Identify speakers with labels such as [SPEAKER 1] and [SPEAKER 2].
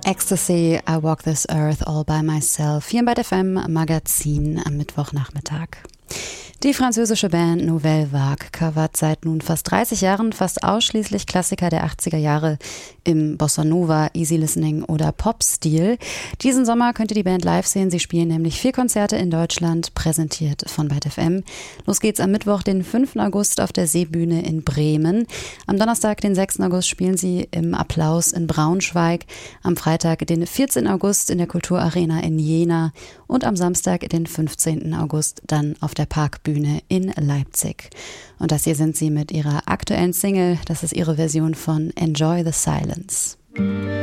[SPEAKER 1] Ecstasy, I Walk This Earth All By Myself, hier bei FM Magazin am Mittwochnachmittag. Die französische Band Nouvelle Vague covert seit nun fast 30 Jahren fast ausschließlich Klassiker der 80er Jahre im Bossa Nova, Easy Listening oder Pop-Stil. Diesen Sommer könnt ihr die Band live sehen. Sie spielen nämlich 4 Konzerte in Deutschland, präsentiert von Byte FM. Los geht's am Mittwoch, den 5. August auf der Seebühne in Bremen. Am Donnerstag, den 6. August, spielen sie im Applaus in Braunschweig. Am Freitag, den 14. August in der Kulturarena in Jena. Und am Samstag, den 15. August, dann auf der Parkbühne in Leipzig. Und das hier sind sie mit ihrer aktuellen Single. Das ist ihre Version von Enjoy the Silence.